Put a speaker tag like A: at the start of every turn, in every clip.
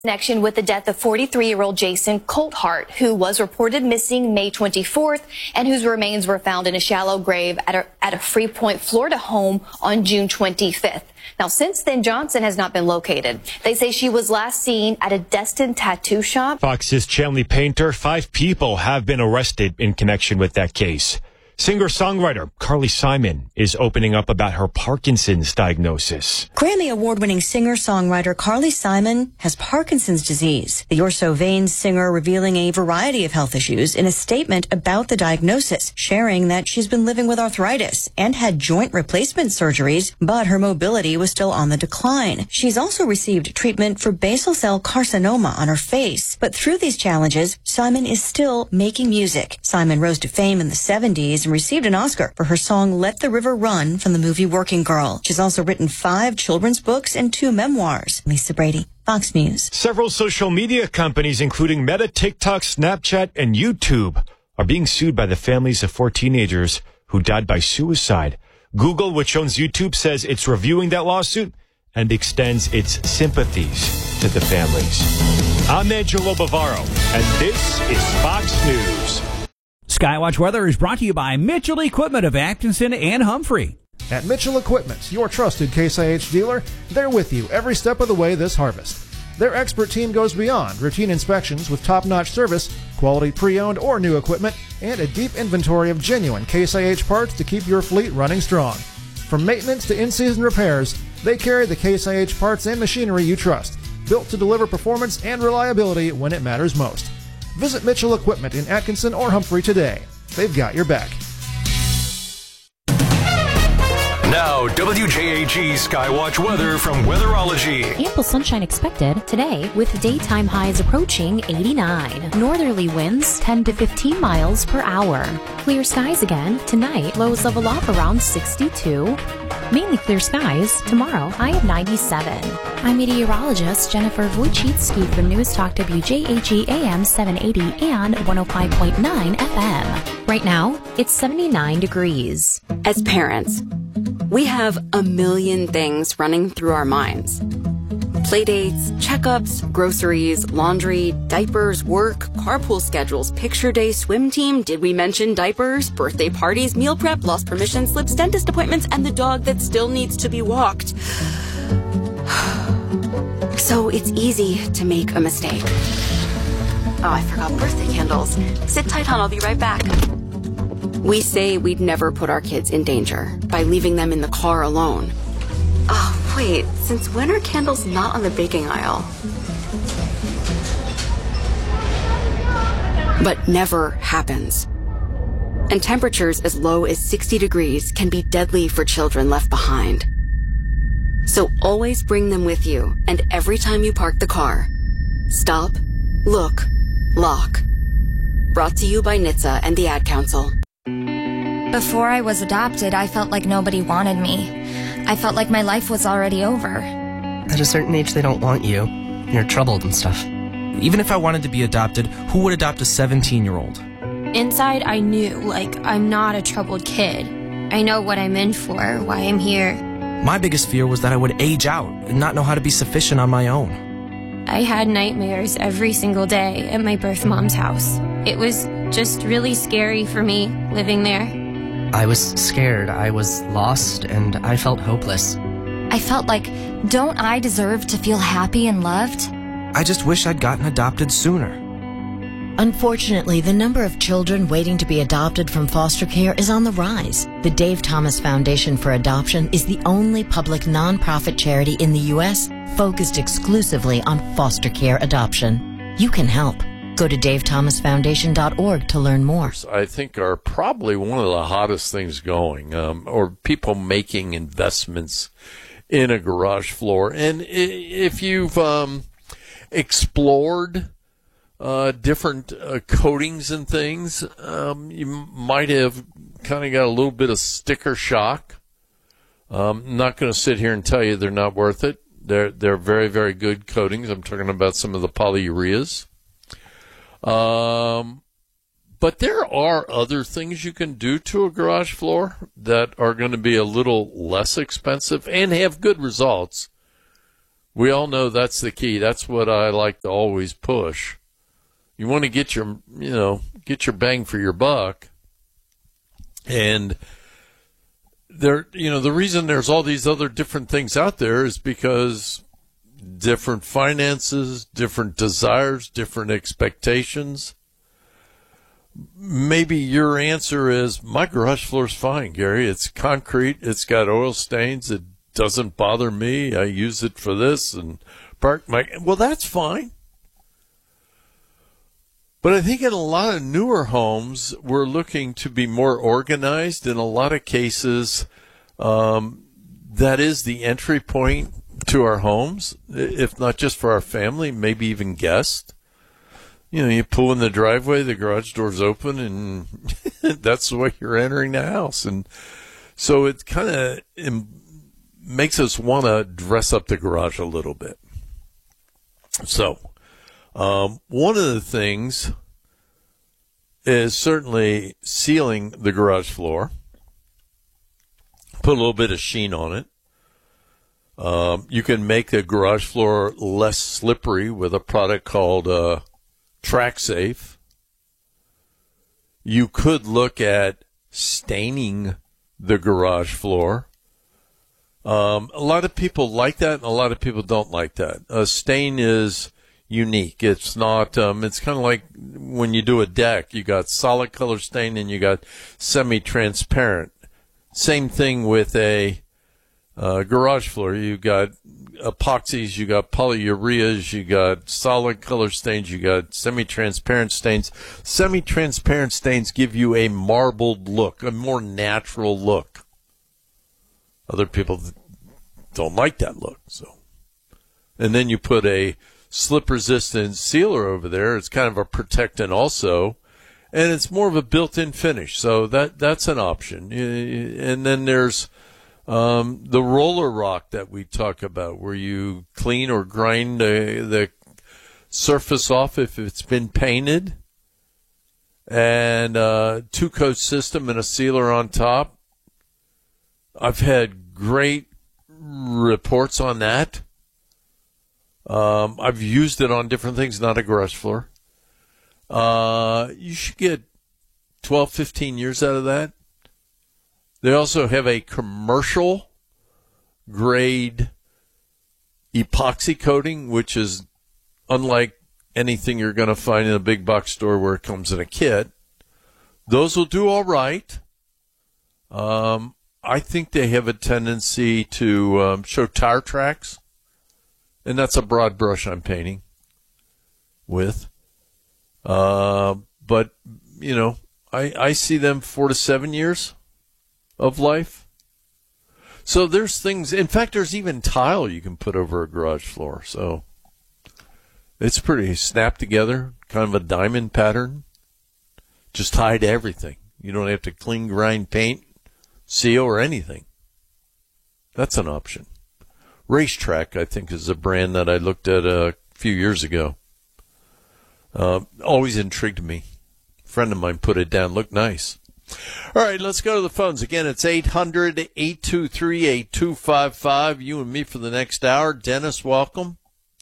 A: Connection with the death of 43-year-old Jason Colthart, who was reported missing May 24th and whose remains were found in a shallow grave at a Freeport, Florida home on June 25th. Now, since then, Johnson has not been located. They say she was last seen at a Destin tattoo shop.
B: Fox's Chanley Painter, 5 people have been arrested in connection with that case. Singer-songwriter Carly Simon is opening up about her Parkinson's diagnosis.
C: Grammy Award-winning singer-songwriter Carly Simon has Parkinson's disease. The You're So Vain singer revealing a variety of health issues in a statement about the diagnosis, sharing that she's been living with arthritis and had joint replacement surgeries, but her mobility was still on the decline. She's also received treatment for basal cell carcinoma on her face. But through these challenges, Simon is still making music. Simon rose to fame in the 70s and received an Oscar for her song Let the River Run from the movie Working Girl. She's also written 5 children's books and 2 memoirs. Lisa Brady, Fox News.
B: Several social media companies, including Meta, TikTok, Snapchat, and YouTube, are being sued by the families of 4 teenagers who died by suicide. Google, which owns YouTube, says it's reviewing that lawsuit and extends its sympathies to the families. I'm Angelo Bavaro, and this is Fox News.
D: Skywatch Weather is brought to you by Mitchell Equipment of Atkinson and Humphrey.
E: At Mitchell Equipment, your trusted Case IH dealer, they're with you every step of the way this harvest. Their expert team goes beyond routine inspections with top-notch service, quality pre-owned or new equipment, and a deep inventory of genuine Case IH parts to keep your fleet running strong. From maintenance to in-season repairs, they carry the Case IH parts and machinery you trust, built to deliver performance and reliability when it matters most. Visit Mitchell Equipment in Atkinson or Humphrey today. They've got your back.
F: Now, WJAG Skywatch weather from Weatherology.
G: Ample sunshine expected today with daytime highs approaching 89. Northerly winds 10 to 15 miles per hour. Clear skies again tonight. Lows level off around 62. Mainly clear skies tomorrow, high of 97. I'm meteorologist Jennifer Wojcicki from News Talk WJAG AM 780 and 105.9 FM. Right now, it's 79 degrees.
H: As parents, we have a million things running through our minds. Playdates, checkups, groceries, laundry, diapers, work, carpool schedules, picture day, swim team, did we mention diapers, birthday parties, meal prep, lost permission slips, dentist appointments, and the dog that still needs to be walked. So it's easy to make a mistake. Oh, I forgot birthday candles. Sit tight, hon, I'll be right back. We say we'd never put our kids in danger by leaving them in the car alone. Oh, wait, since when are candles not on the baking aisle? But never happens. And temperatures as low as 60 degrees can be deadly for children left behind. So always bring them with you, and every time you park the car, stop, look, lock. Brought to you by NHTSA and the Ad Council.
I: Before I was adopted, I felt like nobody wanted me. I felt like my life was already over.
J: At a certain age, they don't want you. You're troubled and stuff. Even if I wanted to be adopted, who would adopt a 17-year-old?
K: Inside, I knew, I'm not a troubled kid. I know what I'm in for, why I'm here.
J: My biggest fear was that I would age out and not know how to be sufficient on my own.
K: I had nightmares every single day at my birth mom's house. It was just really scary for me living there.
J: I was scared, I was lost, and I felt hopeless.
I: I felt like, don't I deserve to feel happy and loved?
J: I just wish I'd gotten adopted sooner.
C: Unfortunately, the number of children waiting to be adopted from foster care is on the rise. The Dave Thomas Foundation for Adoption is the only public nonprofit charity in the U.S. focused exclusively on foster care adoption. You can help. Go to davethomasfoundation.org to learn more.
L: I think are probably one of the hottest things going, or people making investments in a garage floor. And if you've explored different coatings and things, you might have kind of got a little bit of sticker shock. I'm not going to sit here and tell you they're not worth it. They're very, very good coatings. I'm talking about some of the polyureas. But there are other things you can do to a garage floor that are going to be a little less expensive and have good results We all know that's the key. That's what I like to always push. You want to get your bang for your buck. And there, the reason there's all these other different things out there is because different finances, different desires, different expectations. Maybe your answer is, my garage floor is fine, Gary. It's concrete. It's got oil stains. It doesn't bother me. I use it for this and park my... Well, that's fine. But I think in a lot of newer homes, we're looking to be more organized. In a lot of cases, that is the entry point to our homes, if not just for our family, maybe even guests. You pull in the driveway, the garage door's open, and that's the way you're entering the house. And so it kind of makes us want to dress up the garage a little bit. So one of the things is certainly sealing the garage floor. Put a little bit of sheen on it. You can make the garage floor less slippery with a product called TrackSafe. You could look at staining the garage floor. A lot of people like that, and a lot of people don't like that. A stain is unique. It's not. It's kind of like when you do a deck. You got solid color stain and you got semi-transparent. Same thing with a garage floor. You got epoxies, you got polyureas, you got solid color stains, you got semi-transparent stains. Semi-transparent stains give you a marbled look, a more natural look. Other people don't like that look. So, and then you put a slip-resistant sealer over there. It's kind of a protectant also, and it's more of a built-in finish. So that's an option. And then there's the roller rock that we talk about, where you clean or grind the surface off if it's been painted, and two-coat system and a sealer on top. I've had great reports on that. I've used it on different things, not a garage floor. You should get 12, 15 years out of that. They also have a commercial grade epoxy coating, which is unlike anything you're going to find in a big box store where it comes in a kit. Those will do all right. I think they have a tendency to show tire tracks, and that's a broad brush I'm painting with. But, I see them 4 to 7 years of life. So there's things, in fact, there's even tile you can put over a garage floor. So it's pretty snapped together, kind of a diamond pattern. Just hide everything. You don't have to clean, grind, paint, seal, or anything. That's an option. Racetrack, I think, is a brand that I looked at a few years ago. Always intrigued me. A friend of mine put it down. Looked nice. All right, let's go to the phones. Again, it's 800-823-8255. You and me for the next hour. Dennis, welcome.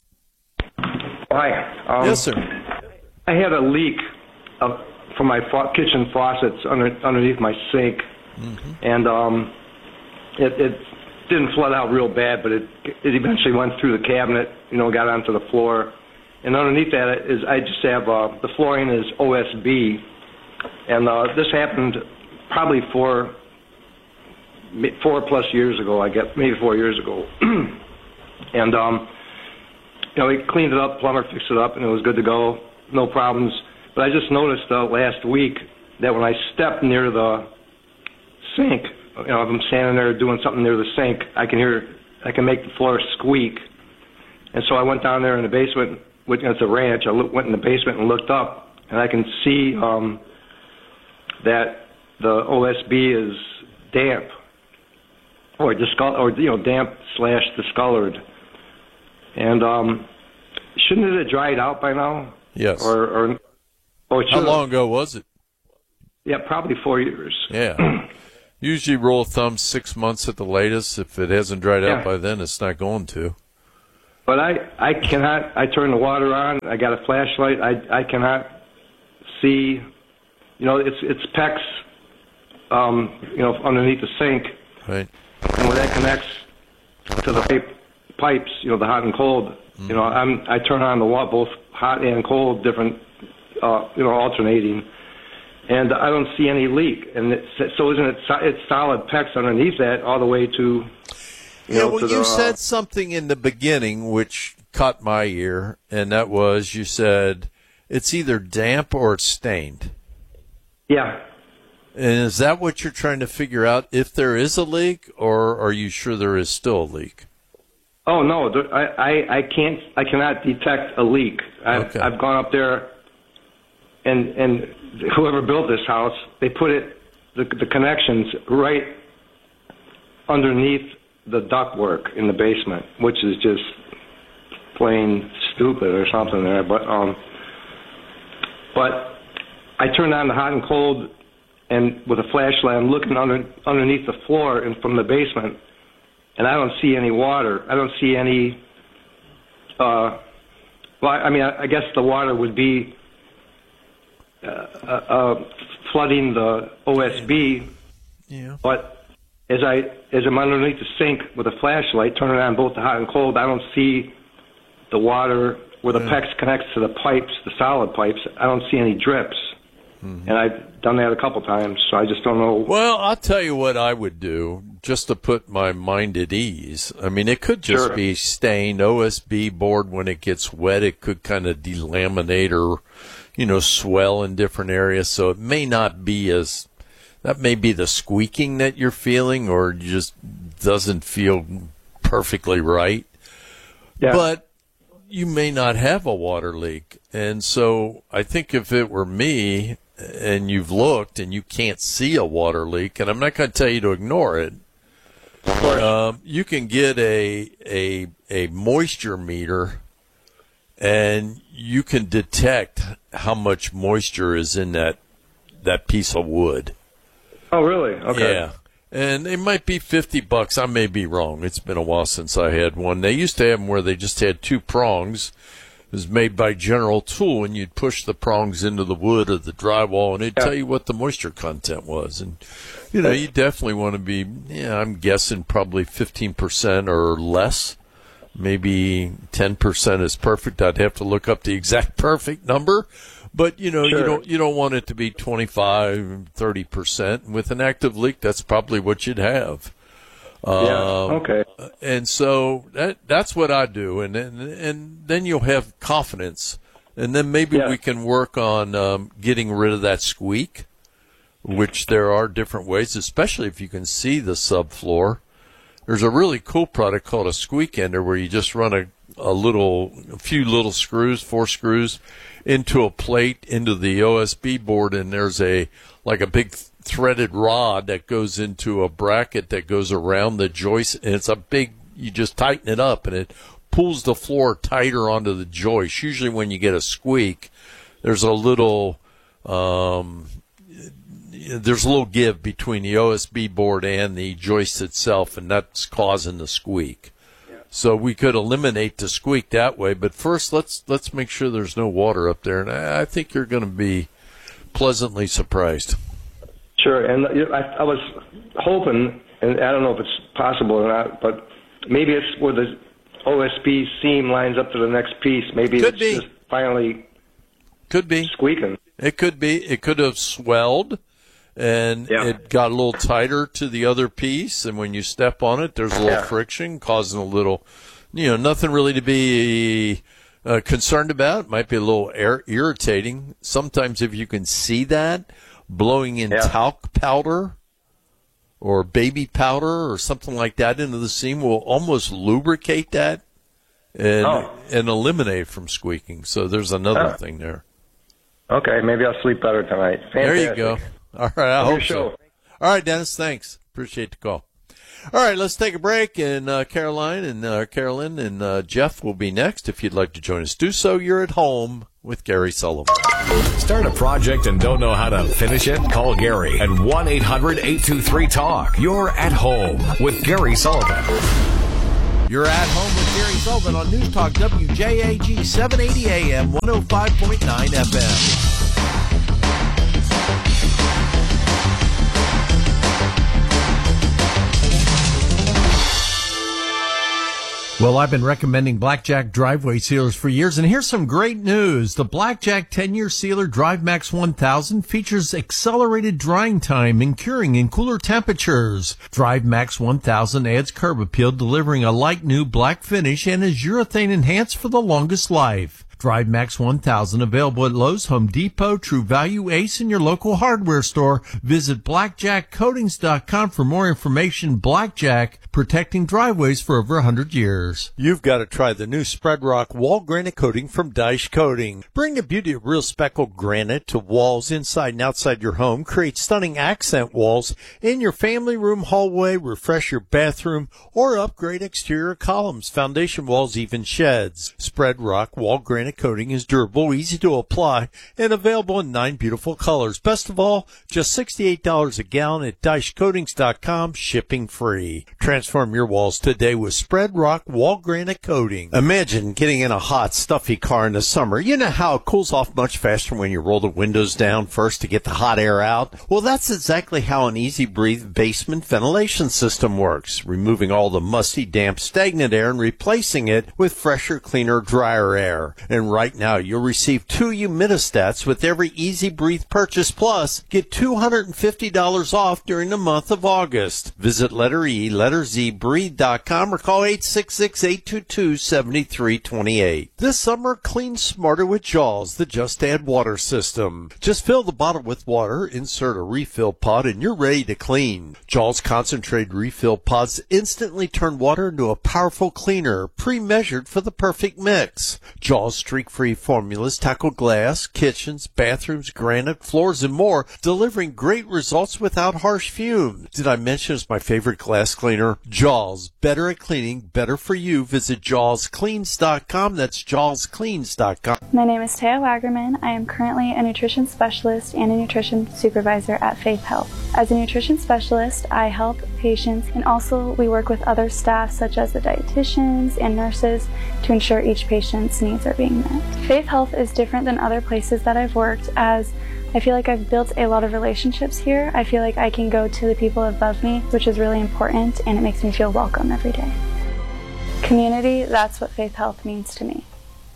M: Hi.
L: Yes, sir.
M: I had a leak from my kitchen faucets underneath my sink, and it didn't flood out real bad, but it eventually went through the cabinet, got onto the floor. And underneath that is, I just have, the flooring is OSB. And this happened probably 4+ years ago, I guess, maybe 4 years ago. And, we cleaned it up, plumber fixed it up, and it was good to go, no problems. But I just noticed last week that when I stepped near the sink, if I'm standing there doing something near the sink, I can make the floor squeak. And so I went down there in the basement, it's a ranch, I went in the basement and looked up, and I can see that the OSB is damp, or damp/discolored, and shouldn't it have dried out by now?
L: Yes.
M: Or
L: how long ago was it?
M: Yeah, probably 4 years.
L: Yeah. Usually, rule of thumb, 6 months at the latest. If it hasn't dried out by then, it's not going to.
M: But I cannot. I turn the water on. I got a flashlight. I cannot see. You know, it's PEX. You know, underneath the sink.
L: Right.
M: And when that connects to the pipes, you know, the hot and cold. You know, I turn on the water, both hot and cold, different. You know, alternating. And I don't see any leak. And so isn't it? It's solid PEX underneath that, all the way to.
L: You said something in the beginning which caught my ear, and that was you said it's either damp or it's stained.
M: Yeah.
L: And is that what you're trying to figure out, if there is a leak, or are you sure there is still a leak?
M: Oh no, I cannot detect a leak. I've gone up there, and whoever built this house, they put the connections right underneath the ductwork in the basement, which is just plain stupid or something there. But I turned on the hot and cold, and with a flashlight, I'm looking underneath the floor and from the basement, and I don't see any water. I don't see any. Well, I mean, I guess the water would be flooding the OSB.
L: Yeah.
M: But as I'm underneath the sink with a flashlight, turning on both the hot and cold, I don't see the water where the PEX connects to the pipes, the solid pipes. I don't see any drips. And I've done that a couple times, so I just don't know.
L: Well, I'll tell you what I would do, just to put my mind at ease. I mean, it could just be stained. OSB board, when it gets wet, it could kind of delaminate or, you know, swell in different areas. So it may not be as, that may be the squeaking that you're feeling, or just doesn't feel perfectly right. Yeah. But you may not have a water leak. And so I think if it were me, and you've looked and you can't see a water leak, and I'm not going to tell you to ignore it, you can get a moisture meter, and you can detect how much moisture is in that piece of wood.
M: Oh, really? Okay.
L: Yeah. And it might be $50. I may be wrong. It's been a while since I had one. They used to have them where they just had two prongs. It was made by General Tool, and you'd push the prongs into the wood or the drywall, and it'd tell you what the moisture content was. And, you know, you definitely want to be, I'm guessing probably 15% or less. Maybe 10% is perfect. I'd have to look up the exact perfect number. But, you know, you don't want it to be 25, 30%. With an active leak, that's probably what you'd have.
M: Okay.
L: And so that's what I do, and then you'll have confidence, and then maybe we can work on getting rid of that squeak, which there are different ways, especially if you can see the subfloor. There's a really cool product called a squeak ender, where you just run a few little screws, 4 screws, into a plate, into the OSB board, and there's like a big threaded rod that goes into a bracket that goes around the joist, and it's you just tighten it up, and it pulls the floor tighter onto the joist. Usually when you get a squeak, there's a little give between the OSB board and the joist itself, and that's causing the squeak. So we could eliminate the squeak that way, but first let's make sure there's no water up there, and I think you're going to be pleasantly surprised.
M: Sure, and I was hoping, and I don't know if it's possible or not, but maybe it's where the OSB seam lines up to the next piece. Maybe it's just finally squeaking.
L: It could be. It could have swelled, and it got a little tighter to the other piece, and when you step on it, there's a little friction, causing a little, nothing really to be concerned about. It might be a little irritating. Sometimes if you can see that, blowing in talc powder or baby powder or something like that into the seam will almost lubricate that and eliminate from squeaking. So there's another thing there.
M: Okay, maybe I'll sleep better tonight. Fantastic.
L: There you go. All right, I hope so. All right, Dennis, thanks. Appreciate the call. All right, let's take a break, and Carolyn and Jeff will be next. If you'd like to join us, do so. You're at home with Gary Sullivan.
F: Start a project and don't know how to finish it? Call Gary at 1-800-823-TALK. You're at home with Gary Sullivan.
N: You're at home with Gary Sullivan on News Talk WJAG 780 AM, 105.9 FM. Well, I've been recommending Blackjack driveway sealers for years, and here's some great news. The Blackjack 10-year sealer DriveMax 1000 features accelerated drying time and curing in cooler temperatures. DriveMax 1000 adds curb appeal, delivering a light new black finish, and is urethane enhanced for the longest life. DriveMax 1000 available at Lowe's, Home Depot, True Value, Ace, and your local hardware store. Visit blackjackcoatings.com for more information. Blackjack, protecting driveways for over 100 years.
O: You've got to try the new Spread Rock Wall Granite Coating from Dyche Coating. Bring the beauty of real speckled granite to walls inside and outside your home. Create stunning accent walls in your family room, hallway, refresh your bathroom, or upgrade exterior columns, foundation walls, even sheds. Spread Rock Wall Granite Coating is durable, easy to apply, and available in 9 beautiful colors. Best of all, just $68 a gallon at DycheCoatings.com, shipping free. Transform your walls today with Spread Rock Wall Granite Coating. Imagine getting in a hot, stuffy car in the summer. You know how it cools off much faster when you roll the windows down first to get the hot air out? Well, that's exactly how an Easy Breathe basement ventilation system works, removing all the musty, damp, stagnant air and replacing it with fresher, cleaner, drier air. And right now, you'll receive 2 humidistats with every Easy Breathe purchase. Plus, get $250 off during the month of August. Visit letter E, letter Z, breathe.com or call 866-822-7328. This summer, clean smarter with Jaws, the Just Add Water system. Just fill the bottle with water, insert a refill pod, and you're ready to clean. Jaws concentrated refill pods instantly turn water into a powerful cleaner, pre-measured for the perfect mix. Jaws streak-free formulas tackle glass, kitchens, bathrooms, granite, floors, and more, delivering great results without harsh fumes. Did I mention it's my favorite glass cleaner? Jaws, better at cleaning, better for you. Visit JawsCleans.com. That's JawsCleans.com.
P: My name is Taya Wagerman. I am currently a nutrition specialist and a nutrition supervisor at Faith Health. As a nutrition specialist, I help patients, and also we work with other staff such as the dietitians and nurses to ensure each patient's needs are being met. Faith Health is different than other places that I've worked, as I feel like I've built a lot of relationships here. I feel like I can go to the people above me, which is really important, and it makes me feel welcome every day. Community, that's what Faith Health means to me.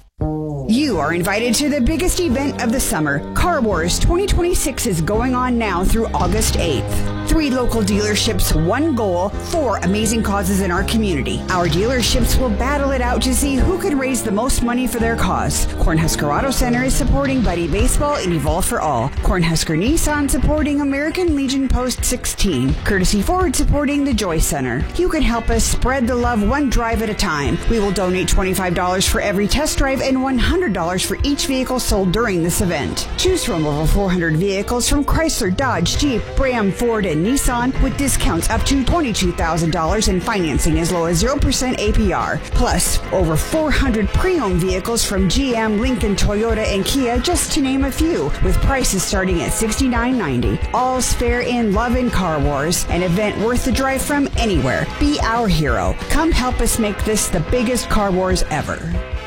Q: You are invited to the biggest event of the summer. Car Wars 2026 is going on now through August 8th. 3 local dealerships, 1 goal, 4 amazing causes in our community. Our dealerships will battle it out to see who can raise the most money for their cause. Cornhusker Auto Center is supporting Buddy Baseball and Evolve for All. Cornhusker Nissan supporting American Legion Post 16. Courtesy Ford supporting the Joy Center. You can help us spread the love one drive at a time. We will donate $25 for every test drive and $100 for each vehicle sold during this event. Choose from over 400 vehicles from Chrysler, Dodge, Jeep, Ram, Ford, and Nissan with discounts up to $22,000 and financing as low as 0% APR. Plus, over 400 pre-owned vehicles from GM, Lincoln, Toyota, and Kia, just to name a few, with prices starting at $69.90. All's fair in love and Car Wars, an event worth the drive from anywhere. Be our hero. Come help us make this the biggest Car Wars ever.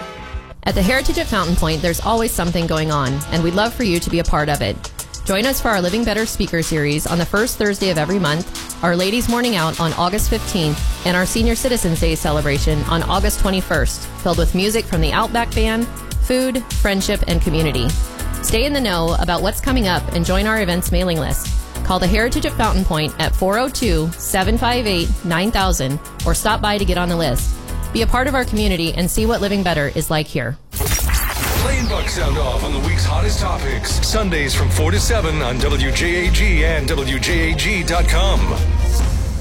R: At the Heritage at Fountain Point, there's always something going on, and we'd love for you to be a part of it. Join us for our Living Better speaker series on the first Thursday of every month, our Ladies Morning Out on August 15th, and our Senior Citizens Day celebration on August 21st, filled with music from the Outback Band, food, friendship, and community. Stay in the know about what's coming up and join our events mailing list. Call the Heritage at Fountain Point at 402-758-9000 or stop by to get on the list. Be a part of our community and see what living better is like here.
S: Playing Buck Sound Off on the week's hottest topics. Sundays from 4 to 7 on WJAG and WJAG.com.